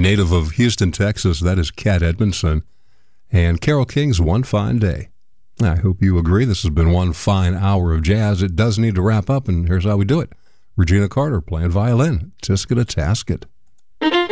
native of Houston, Texas. That is Kat Edmondson. And Carole King's One Fine Day. I hope you agree. This has been one fine hour of jazz. It does need to wrap up, and here's how we do it. Regina Carter playing violin. Tisket a Tasket.